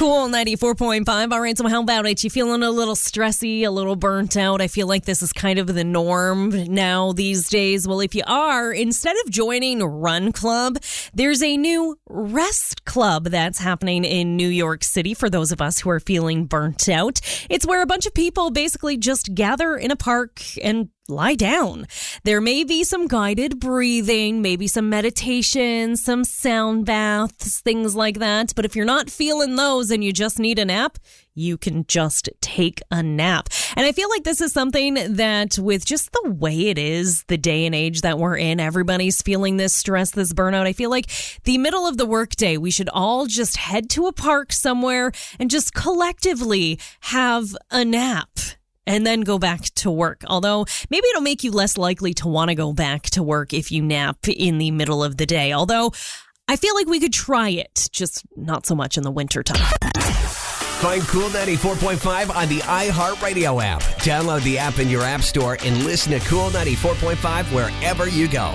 Cool 94.5. All right, so how about it? You feeling a little stressy, a little burnt out? I feel like this is kind of the norm now these days. Well, if you are, instead of joining Run Club, there's a new Rest Club that's happening in New York City for those of us who are feeling burnt out. It's where a bunch of people basically just gather in a park and lie down. There may be some guided breathing, maybe some meditation, some sound baths, things like that. But if you're not feeling those and you just need a nap, you can just take a nap. And I feel like this is something that with just the way it is, the day and age that we're in, everybody's feeling this stress, this burnout. I feel like the middle of the workday, we should all just head to a park somewhere and just collectively have a nap. And then go back to work. Although maybe it'll make you less likely to want to go back to work if you nap in the middle of the day. Although I feel like we could try it, just not so much in the wintertime. Find Cool 94.5 on the iHeartRadio app. Download the app in your app store and listen to Cool 94.5 wherever you go.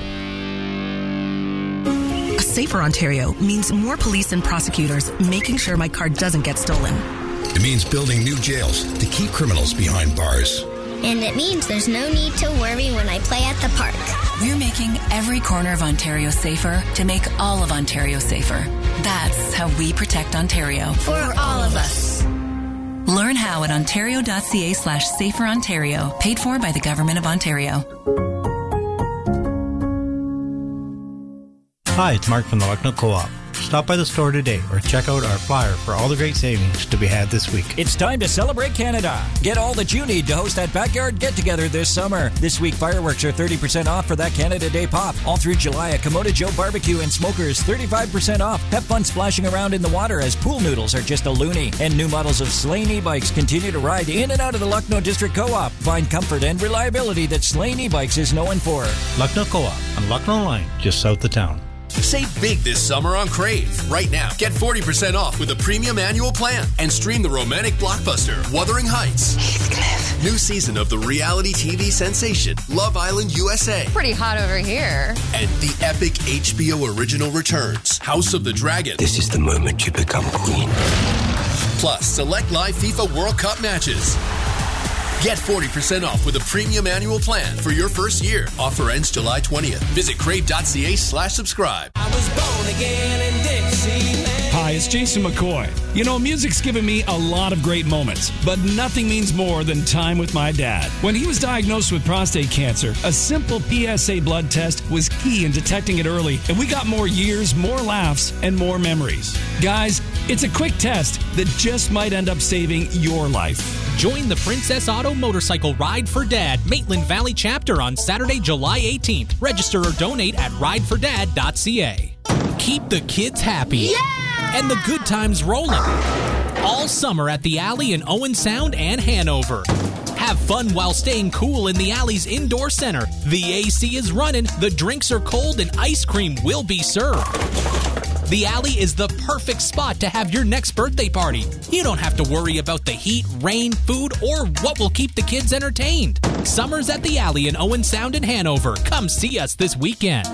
A safer Ontario means more police and prosecutors making sure my car doesn't get stolen. It means building new jails to keep criminals behind bars. And it means there's no need to worry when I play at the park. We're making every corner of Ontario safer to make all of Ontario safer. That's how we protect Ontario. For all of us. Learn how at ontario.ca/saferontario. Paid for by the Government of Ontario. Hi, it's Mark from the Lucknow Co-op. Stop by the store today or check out our flyer for all the great savings to be had this week. It's time to celebrate Canada. Get all that you need to host that backyard get-together this summer. This week, fireworks are 30% off for that Canada Day pop. All through July at Komodo Joe Barbecue and Smokers, 35% off. Have fun splashing around in the water as pool noodles are just a loony. And new models of Slane e-bikes continue to ride in and out of the Lucknow District Co-op. Find comfort and reliability that Slane e-bikes is known for. Lucknow Co-op on Lucknow Line, just south of town. Save big this summer on Crave. Right now, get 40% off with a premium annual plan and stream the romantic blockbuster Wuthering Heights. Heathcliff. New season of the reality TV sensation Love Island USA. Pretty hot over here. And the epic HBO original returns House of the Dragon. This is the moment you become queen. Plus, select live FIFA World Cup matches. Get 40% off with a premium annual plan for your first year. Offer ends July 20th. Visit crave.ca/subscribe. I was born again in Dixieland. Hi, it's Jason McCoy. You know, music's given me a lot of great moments, but nothing means more than time with my dad. When he was diagnosed with prostate cancer, a simple PSA blood test was key in detecting it early, and we got more years, more laughs, and more memories. Guys, it's a quick test that just might end up saving your life. Join the Princess Auto Motorcycle Ride for Dad Maitland Valley chapter on Saturday, July 18th. Register or donate at ridefordad.ca. Keep the kids happy and the good times rolling all summer at the Alley in Owen Sound and Hanover. Have fun while staying cool in the Alley's indoor center. The AC is running, the drinks are cold, and ice cream will be served. The Alley is the perfect spot to have your next birthday party. You don't have to worry about the heat, rain, food, or what will keep the kids entertained. Summer's at the Alley in Owen Sound in Hanover. Come see us this weekend.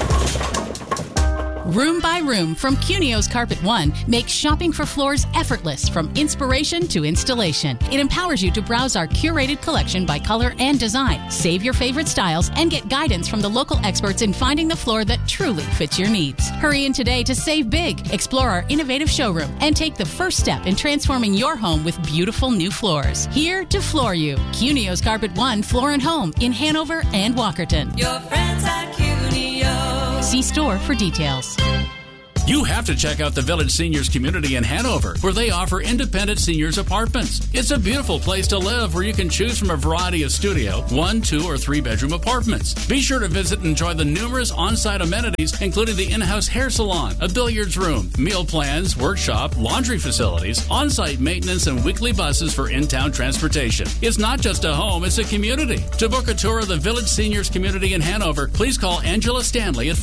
Room by Room from Cunio's Carpet One makes shopping for floors effortless from inspiration to installation. It empowers you to browse our curated collection by color and design, save your favorite styles, and get guidance from the local experts in finding the floor that truly fits your needs. Hurry in today to save big, explore our innovative showroom, and take the first step in transforming your home with beautiful new floors. Here to floor you. Cunio's Carpet One Floor and Home in Hanover and Walkerton. Your friends at Cunio. See store for details. You have to check out the Village Seniors Community in Hanover, where they offer independent seniors apartments. It's a beautiful place to live where you can choose from a variety of studio, 1, 2, or 3 bedroom apartments. Be sure to visit and enjoy the numerous on-site amenities, including the in-house hair salon, a billiards room, meal plans, workshop, laundry facilities, on-site maintenance, and weekly buses for in-town transportation. It's not just a home, it's a community. To book a tour of the Village Seniors Community in Hanover, please call Angela Stanley at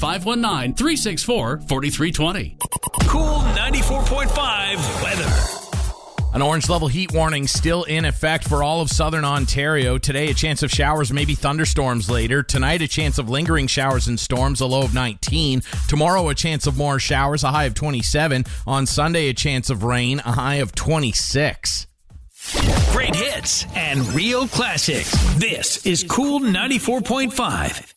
519-364-4320. Cool 94.5 weather. An orange level heat warning still in effect for all of southern Ontario. Today, a chance of showers, maybe thunderstorms later. Tonight, a chance of lingering showers and storms, a low of 19. Tomorrow, a chance of more showers, a high of 27. On Sunday, a chance of rain, a high of 26. Great hits and real classics. This is Cool 94.5.